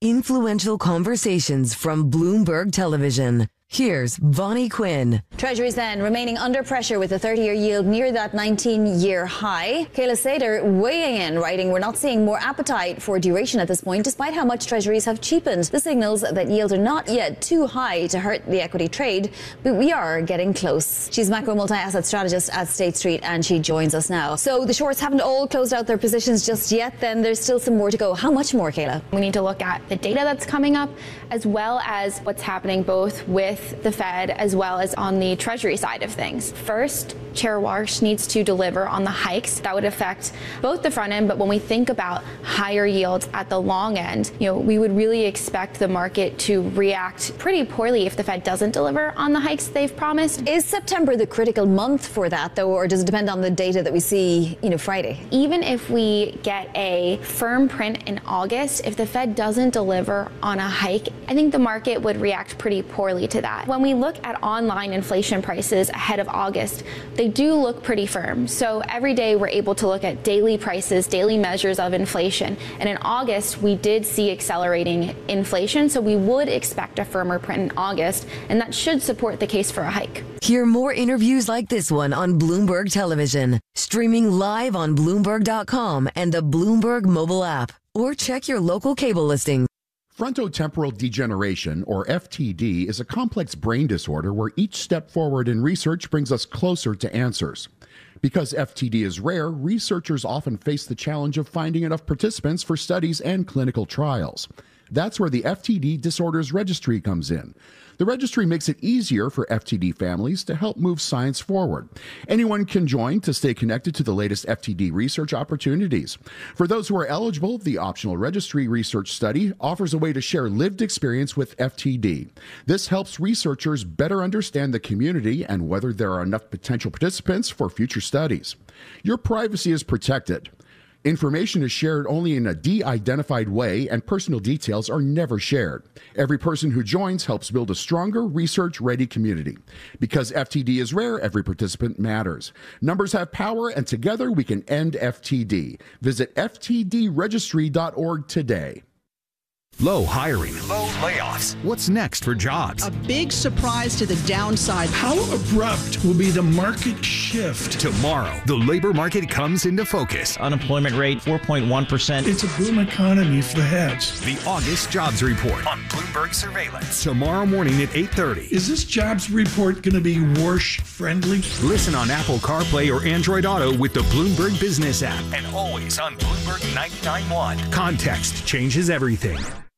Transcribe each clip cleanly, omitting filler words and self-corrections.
Influential conversations from Bloomberg Television. Here's Vonnie Quinn. Treasuries then remaining under pressure with the 30-year yield near that 19-year high. Kayla Sater weighing in, writing, we're not seeing more appetite for duration at this point, despite how much Treasuries have cheapened. This signals that yields are not yet too high to hurt the equity trade, but we are getting close. She's macro multi-asset strategist at State Street, and she joins us now. So the shorts haven't all closed out their positions just yet, then there's still some more to go. How much more, Kayla? We need to look at the data that's coming up, as well as what's happening both with the Fed as well as on the Treasury side of things. First, Chair Warsh needs to deliver on the hikes. That would affect both the front end, but when we think about higher yields at the long end, we would really expect the market to react pretty poorly if the Fed doesn't deliver on the hikes they've promised. Is September the critical month for that, though, or does it depend on the data that we see, Friday? Even if we get a firm print in August, if the Fed doesn't deliver on a hike, I think the market would react pretty poorly to that. When we look at online inflation prices ahead of August, they do look pretty firm. So every day we're able to look at daily prices, daily measures of inflation. And in August, we did see accelerating inflation. So we would expect a firmer print in August, and that should support the case for a hike. Hear more interviews like this one on Bloomberg Television, streaming live on Bloomberg.com and the Bloomberg mobile app, or check your local cable listing. Frontotemporal degeneration, or FTD, is a complex brain disorder where each step forward in research brings us closer to answers. Because FTD is rare, researchers often face the challenge of finding enough participants for studies and clinical trials. That's where the FTD Disorders Registry comes in. The registry makes it easier for FTD families to help move science forward. Anyone can join to stay connected to the latest FTD research opportunities. For those who are eligible, the optional registry research study offers a way to share lived experience with FTD. This helps researchers better understand the community and whether there are enough potential participants for future studies. Your privacy is protected. Information is shared only in a de-identified way, and personal details are never shared. Every person who joins helps build a stronger, research-ready community. Because FTD is rare, every participant matters. Numbers have power, and together we can end FTD. Visit ftdregistry.org today. Low hiring, low layoffs. What's next for jobs? A big surprise to the downside. How abrupt will be the market shift? Tomorrow, the labor market comes into focus. Unemployment rate, 4.1%. It's a boom economy for the heads. The August Jobs Report on Bloomberg Surveillance. Tomorrow morning at 8:30. Is this jobs report going to be Warsh-friendly? Listen on Apple CarPlay or Android Auto with the Bloomberg Business app. And always on Bloomberg 99.1. Context changes everything.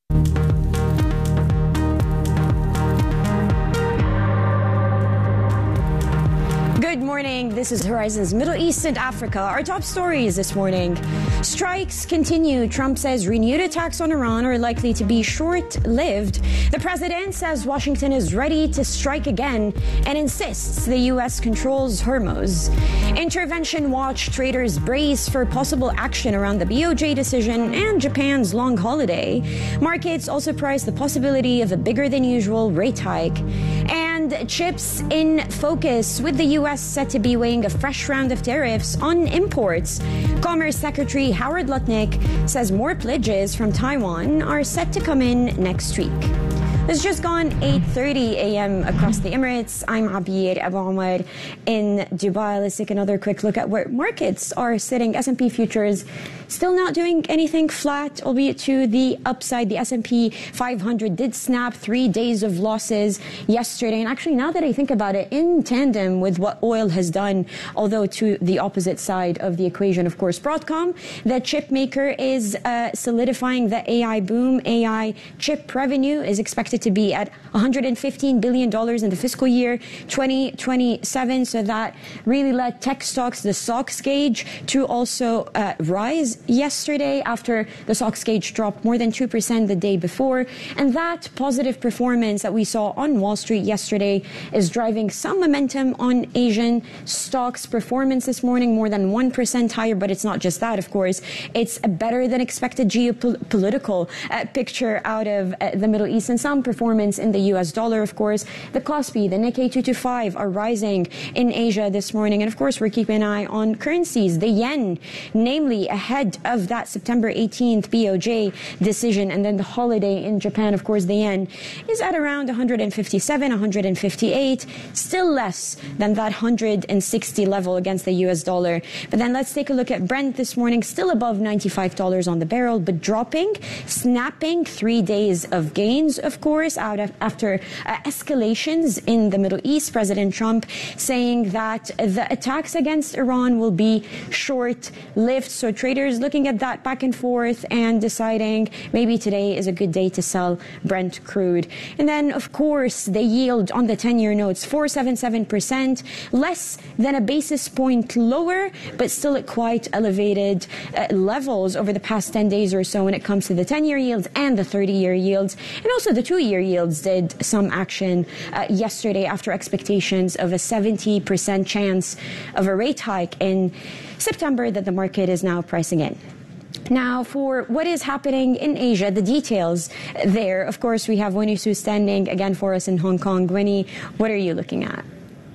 Good morning. This is Horizon's Middle East and Africa. Our top stories this morning. Strikes continue. Trump says renewed attacks on Iran are likely to be short-lived. The president says Washington is ready to strike again and insists the U.S. controls Hormuz. Intervention Watch traders brace for possible action around the BOJ decision and Japan's long holiday. Markets also price the possibility of a bigger than usual rate hike. And chips in focus, with the U.S. set to be weighing a fresh round of tariffs on imports. Commerce Secretary Howard Lutnick says more pledges from Taiwan are set to come in next week. It's just gone 8:30 a.m. across the Emirates. I'm Abir Abu Omar in Dubai. Let's take another quick look at where markets are sitting. S&P futures still not doing anything, flat, albeit to the upside. The S&P 500 did snap 3 days of losses yesterday. And actually, now that I think about it, in tandem with what oil has done, although to the opposite side of the equation, of course, Broadcom, the chip maker, is solidifying the AI boom. AI chip revenue is expected to be at $115 billion in the fiscal year 2027. So that really led tech stocks, the SOX gauge, to also rise yesterday after the SOX gauge dropped more than 2% the day before. And that positive performance that we saw on Wall Street yesterday is driving some momentum on Asian stocks. Performance this morning more than 1% higher, but it's not just that, of course. It's a better than expected geopolitical picture out of the Middle East, and some performance in the US dollar, of course. The Kospi, the Nikkei 225 are rising in Asia this morning. And of course, we're keeping an eye on currencies. The yen, namely ahead ahead of that September 18th BOJ decision and then the holiday in Japan. Of course, the yen is at around 157, 158, still less than that 160 level against the US dollar. But then let's take a look at Brent this morning, still above $95 on the barrel, but dropping, snapping 3 days of gains, of course, after escalations in the Middle East. President Trump saying that the attacks against Iran will be short-lived. So traders looking at that back and forth and deciding maybe today is a good day to sell Brent crude. And then, of course, the yield on the 10-year notes, 4.77%, less than a basis point lower, but still at quite elevated levels over the past 10 days or so when it comes to the 10-year yields and the 30-year yields. And also the 2-year yields did some action yesterday after expectations of a 70% chance of a rate hike in September that the market is now pricing in. Now, for what is happening in Asia, the details there, of course, we have Winnie Su standing again for us in Hong Kong. Winnie, what are you looking at?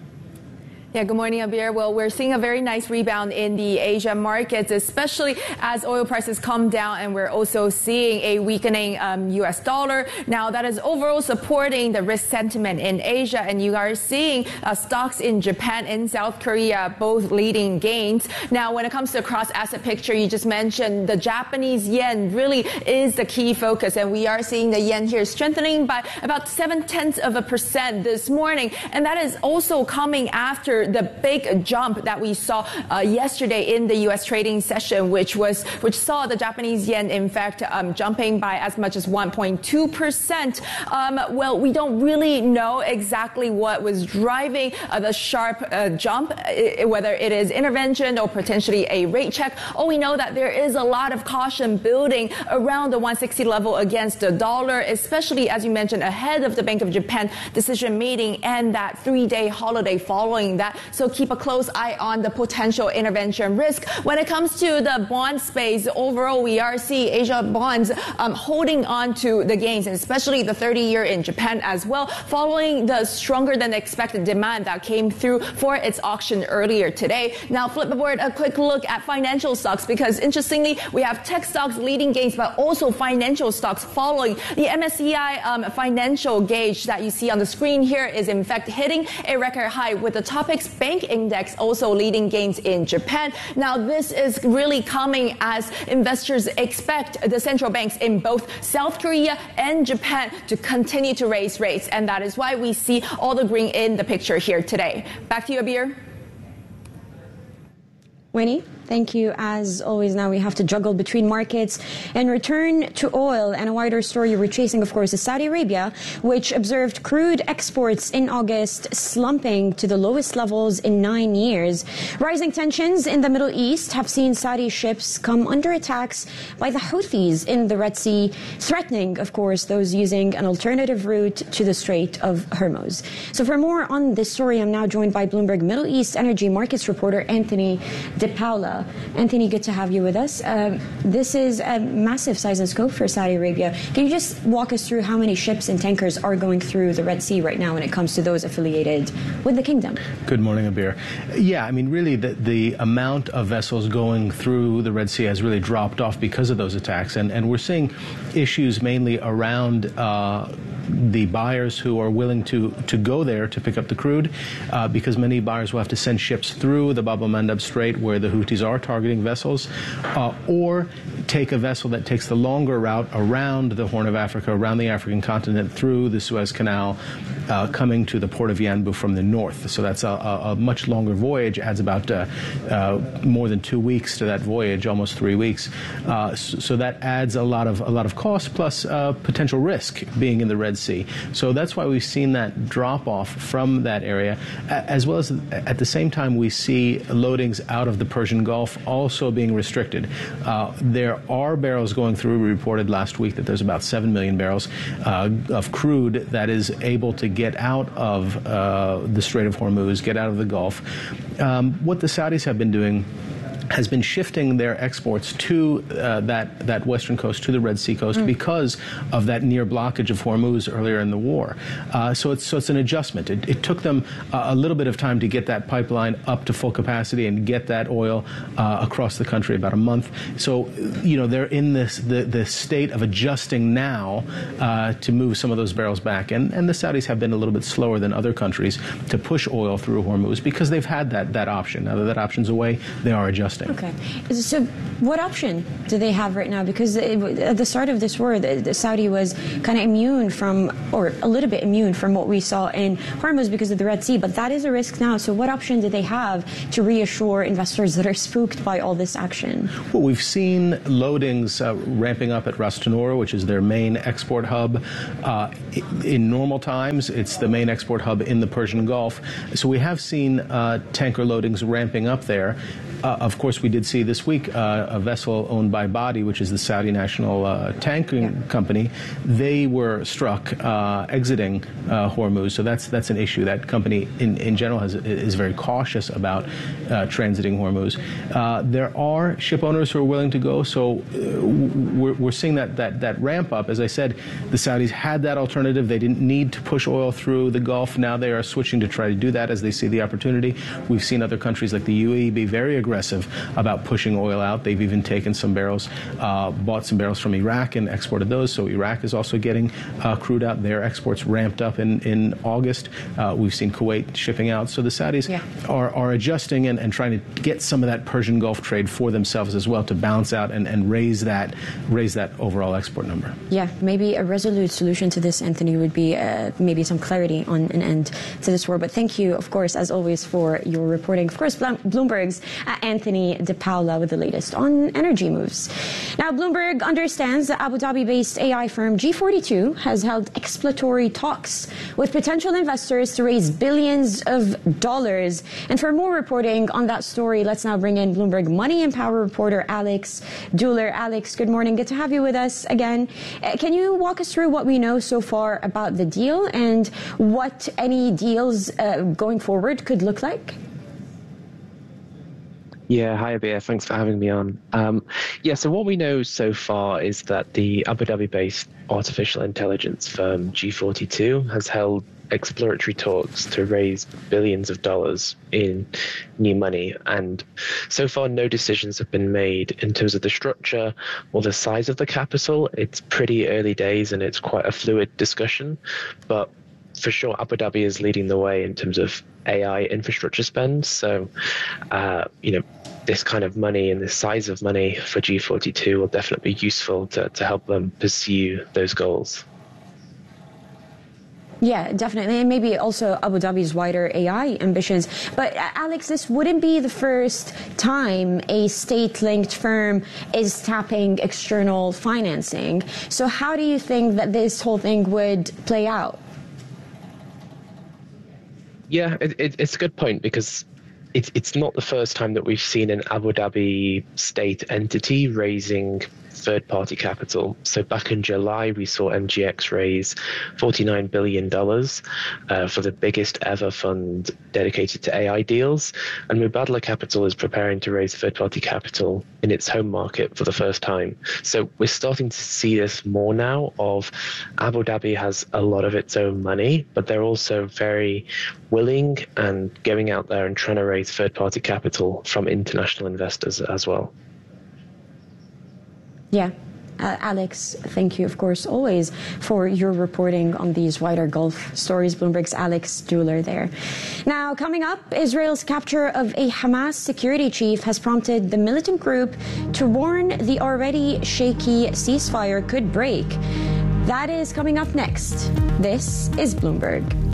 Yeah, good morning, Abir. Well, we're seeing a very nice rebound in the Asia markets, especially as oil prices come down, and we're also seeing a weakening U.S. dollar. Now, that is overall supporting the risk sentiment in Asia, and you are seeing stocks in Japan and South Korea both leading gains. Now, when it comes to the cross-asset picture, you just mentioned the Japanese yen really is the key focus, and we are seeing the yen here strengthening by about 0.7% this morning, and that is also coming after the big jump that we saw yesterday in the U.S. trading session, which saw the Japanese yen, in fact, jumping by as much as 1.2%. Well, we don't really know exactly what was driving the sharp jump, whether it is intervention or potentially a rate check. All we know that there is a lot of caution building around the 160 level against the dollar, especially, as you mentioned, ahead of the Bank of Japan decision meeting and that 3-day holiday following that. So keep a close eye on the potential intervention risk. When it comes to the bond space, overall, we are seeing Asia bonds holding on to the gains, and especially the 30-year in Japan as well, following the stronger than expected demand that came through for its auction earlier today. Now, flip aboard a quick look at financial stocks, because interestingly, we have tech stocks leading gains, but also financial stocks following. The MSCI financial gauge that you see on the screen here is in fact hitting a record high, with the Topix Bank Index also leading gains in Japan. Now, this is really coming as investors expect the central banks in both South Korea and Japan to continue to raise rates, and that is why we see all the green in the picture here today. Back to you, Abir. Winnie, thank you. As always, now we have to juggle between markets and return to oil. And a wider story we're chasing, of course, is Saudi Arabia, which observed crude exports in August slumping to the lowest levels in 9 years. Rising tensions in the Middle East have seen Saudi ships come under attacks by the Houthis in the Red Sea, threatening, of course, those using an alternative route to the Strait of Hormuz. So for more on this story, I'm now joined by Bloomberg Middle East energy markets reporter Anthony DePaula. Anthony, good to have you with us. This is a massive size and scope for Saudi Arabia. Can you just walk us through how many ships and tankers are going through the Red Sea right now when it comes to those affiliated with the kingdom? Good morning, Abir. Yeah, I mean, really, the amount of vessels going through the Red Sea has really dropped off because of those attacks. And we're seeing issues mainly around the buyers who are willing to go there to pick up the crude, because many buyers will have to send ships through the Bab el-Mandab Strait where the Houthis are targeting vessels, or take a vessel that takes the longer route around the Horn of Africa, around the African continent, through the Suez Canal, coming to the port of Yanbu from the north. So that's a much longer voyage, adds about more than 2 weeks to that voyage, almost 3 weeks. So that adds a lot of cost, plus potential risk being in the Red Sea. So that's why we've seen that drop off from that area, as well as at the same time we see loadings out of the Persian Gulf also being restricted. There are barrels going through. We reported last week that there's about 7 million barrels of crude that is able to get out of the Strait of Hormuz, get out of the Gulf. What the Saudis have been doing has been shifting their exports to that western coast, to the Red Sea coast, because of that near blockage of Hormuz earlier in the war. So it's an adjustment. It took them a little bit of time to get that pipeline up to full capacity and get that oil across the country, about a month. So, they're in the state of adjusting now to move some of those barrels back. And the Saudis have been a little bit slower than other countries to push oil through Hormuz because they've had that option. Now that that option's away, they are adjusting. Okay. So what option do they have right now? Because at the start of this war, the Saudi was kind of immune from, or a little bit immune from what we saw in Hormuz because of the Red Sea. But that is a risk now. So what option do they have to reassure investors that are spooked by all this action? Well, we've seen loadings ramping up at Ras Tanura, which is their main export hub. In normal times, it's the main export hub in the Persian Gulf. So we have seen tanker loadings ramping up there. Of course, we did see this week a vessel owned by Badi, which is the Saudi national tanking company. They were struck exiting Hormuz, so that's an issue. That company, in general, is very cautious about transiting Hormuz. There are ship owners who are willing to go, so we're seeing that ramp up. As I said, the Saudis had that alternative. They didn't need to push oil through the Gulf. Now they are switching to try to do that as they see the opportunity. We've seen other countries like the UAE be very aggressive about pushing oil out. They've even taken some barrels, bought some barrels from Iraq and exported those. So Iraq is also getting crude out. Their exports ramped up in August. We've seen Kuwait shipping out. So the Saudis are adjusting and trying to get some of that Persian Gulf trade for themselves as well to balance out and raise that overall export number. Yeah, maybe a resolute solution to this, Anthony, would be maybe some clarity on an end to this war. But thank you, of course, as always, for your reporting. Of course, Bloomberg's Anthony DePaula with the latest on energy moves. Now, Bloomberg understands that Abu Dhabi-based AI firm G42 has held exploratory talks with potential investors to raise billions of dollars. And for more reporting on that story, let's now bring in Bloomberg Money and Power reporter Alex Duhler. Alex, good morning. Good to have you with us again. Can you walk us through what we know so far about the deal and what any deals going forward could look like? Yeah, hi Abir, thanks for having me on. So what we know so far is that the Abu Dhabi-based artificial intelligence firm G42 has held exploratory talks to raise billions of dollars in new money, and so far no decisions have been made in terms of the structure or the size of the capital. It's pretty early days and it's quite a fluid discussion, but for sure Abu Dhabi is leading the way in terms of AI infrastructure spend. So, this kind of money and this size of money for G42 will definitely be useful to help them pursue those goals. Yeah, definitely. And maybe also Abu Dhabi's wider AI ambitions. But Alex, this wouldn't be the first time a state-linked firm is tapping external financing. So how do you think that this whole thing would play out? Yeah, it's a good point because it's not the first time that we've seen an Abu Dhabi state entity raising third-party capital. So back in July, we saw MGX raise $49 billion for the biggest ever fund dedicated to AI deals. And Mubadala Capital is preparing to raise third-party capital in its home market for the first time. So we're starting to see this more now of Abu Dhabi has a lot of its own money, but they're also very willing and going out there and trying to raise third-party capital from international investors as well. Yeah. Alex, thank you, of course, always for your reporting on these wider Gulf stories. Bloomberg's Alex Duhler there. Now, coming up, Israel's capture of a Hamas security chief has prompted the militant group to warn the already shaky ceasefire could break. That is coming up next. This is Bloomberg.